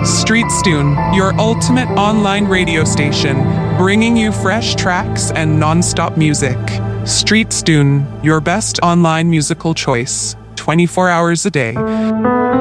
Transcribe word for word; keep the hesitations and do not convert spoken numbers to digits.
Streetstune, your ultimate online radio station, bringing you fresh tracks and non-stop music. Streetstune, your best online musical choice, twenty-four hours a day.